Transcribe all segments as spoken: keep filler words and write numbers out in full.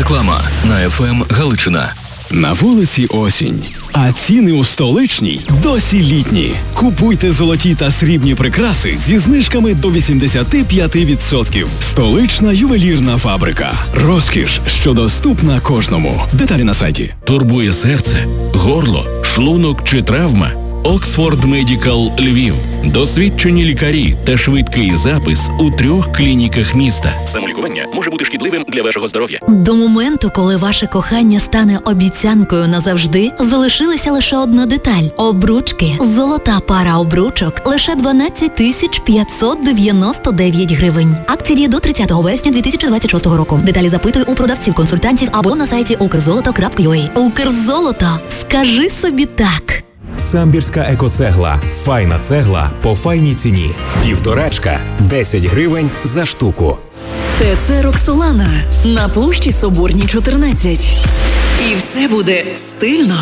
Реклама на еф ем Галичина. На вулиці осінь, а ціни у столичній досі літні. Купуйте золоті та срібні прикраси зі знижками до вісімдесят п'ять відсотків. Столична ювелірна фабрика. Розкіш, що доступна кожному. Деталі на сайті. Турбує серце, горло, шлунок чи травма? Оксфорд Медикал Львів. Досвідчені лікарі та швидкий запис у трьох клініках міста. Самолікування може бути шкідливим для вашого здоров'я. До моменту, коли ваше кохання стане обіцянкою назавжди, залишилася лише одна деталь – обручки. Золота пара обручок – лише дванадцять тисяч п'ятсот дев'яносто дев'ять гривень. Акція діє до тридцятого вересня дві тисячі двадцять шостого року. Деталі запитуй у продавців-консультантів або на сайті укрзолото крапка ю а. Укрзолото. Скажи собі так. Самбірська екоцегла. Файна цегла по файній ціні. Півторачка – десять гривень за штуку. ТЦ «Роксолана» на площі Соборній, чотирнадцять. І все буде стильно.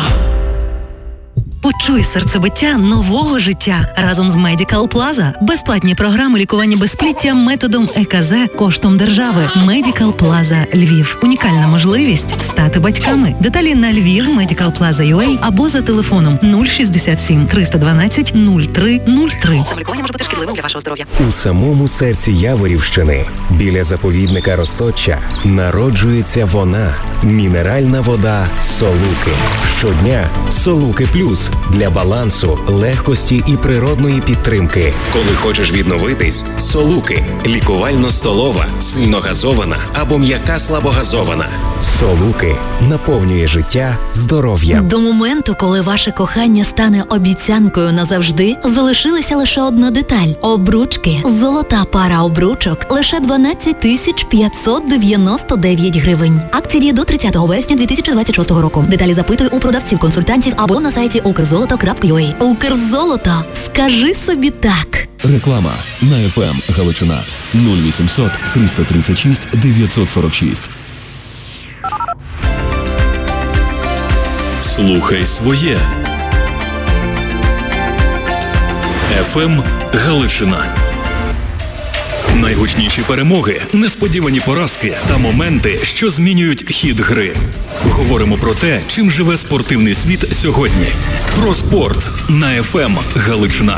Почуй серцебиття нового життя разом з Медикал Плаза. Безплатні програми лікування безпліття методом е ка зе коштом держави. Медикал Плаза Львів. Унікальна можливість стати батьками. Деталі на львів медикал плаза крапка ю а або за телефоном нуль шістдесят сім триста дванадцять нуль три нуль три. Самолікування може бути шкідливим для вашого здоров'я. У самому серці Яворівщини, біля заповідника Росточчя, народжується вона. Мінеральна вода «Солуки». Щодня «Солуки Плюс» для балансу, легкості і природної підтримки. Коли хочеш відновитись – «Солуки». Лікувально-столова, сильногазована або м'яка слабогазована. «Солуки» наповнює життя здоров'ям. До моменту, коли ваше кохання стане обіцянкою назавжди, залишилася лише одна деталь – обручки. Золота пара обручок – лише дванадцять тисяч п'ятсот дев'яносто дев'ять гривень. Акція діє до тридцятого вересня дві тисячі двадцять шостого року. Деталі запитуй у продавців-консультантів або на сайті укрзолото крапка ю а. Укрзолото. Скажи собі так. Реклама на еф ем Галичина. нуль вісімсот триста тридцять шість дев'ятсот сорок шість. Слухай своє. еф ем Галичина. Найгучніші перемоги, несподівані поразки та моменти, що змінюють хід гри. Говоримо про те, чим живе спортивний світ сьогодні. Про спорт на еф ем Галичина.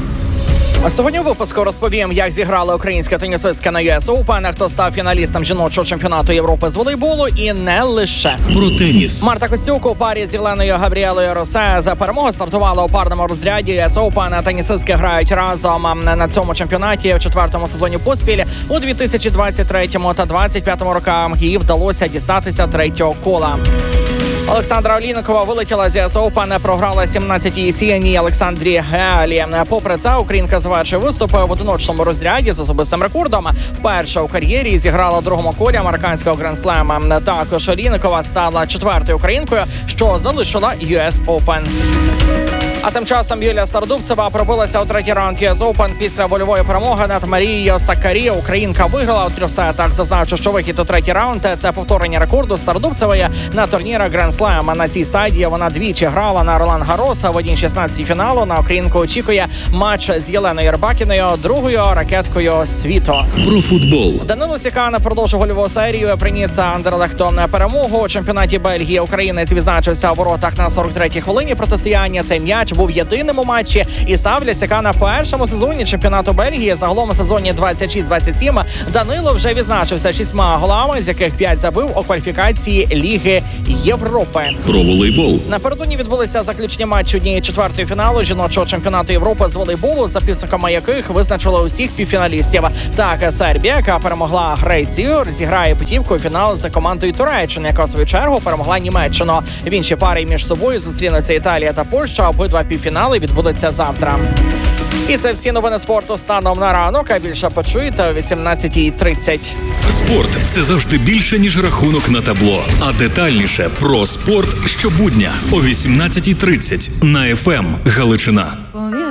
А сьогодні у випуску розповім, як зіграла українська тенісистка на ю ес Open, хто став фіналістом жіночого чемпіонату Європи з волейболу і не лише. Про теніс. Марта Костюк у парі з Єленою Габріелою Росе за перемогу стартувала у парному розряді ю ес Open. Тенісистки грають разом на цьому чемпіонаті в четвертому сезоні поспіль. У дві тисячі двадцять третьому та двадцять п'ятому роках їй вдалося дістатися третього кола. Олександра Олійникова вилетіла з ю ес Open, програла сімнадцятій сіяній Олександрі Геалі. Попри це, українка завершує виступи в одиночному розряді з особистим рекордом. Вперше у кар'єрі зіграла в другому колі американського гранд-слема. Також Олійникова стала четвертою українкою, що залишила ю ес Open. А тим часом Юлія Стародубцева пробилася у третій раунд ю ес Open після вольової перемоги над Марією Саккарі. Українка виграла у трьох сетах. Зазначу, що вихід у третій раунд – це повторення рекорду Стародубцевої на турнірах Grand Slam. На цій стадії вона двічі грала на Ролан Гарроса. В одній шістнадцятій фіналу на українку очікує матч з Єленою Єрбакіною, другою ракеткою світу. Про футбол. Данило Сікан продовжив гольову серію, приніс Андерлехту перемогу. У чемпіонаті Бельгії українець відзначився у воротах на сорок третій хвилині протистояння. Цей м'яч був єдиним у матчі і став для Сікана в першому сезоні чемпіонату Бельгії. Загалом у сезоні двадцять шість двадцять сім Данило вже відзначився шістьма голами, з яких п'ять забив у кваліфікації Ліги Європи. Про волейбол. Напередодні відбулися заключні матчі однієї четвертої фіналу жіночого чемпіонату Європи з волейболу, за підсумками яких визначили усіх півфіналістів. Так, Сербія, яка перемогла Грецію, розіграє путівку у фінал за командою Туреччини, яка в свою чергу перемогла Німеччину. В іншій парі між собою зустрінуться Італія та Польща. Обидва півфінали відбудуться завтра. І це всі новини спорту станом на ранок, а більше почуєте о вісімнадцятій тридцять. Спорт – це завжди більше, ніж рахунок на табло. А детальніше про спорт щобудня о вісімнадцятій тридцять на еф ем Галичина.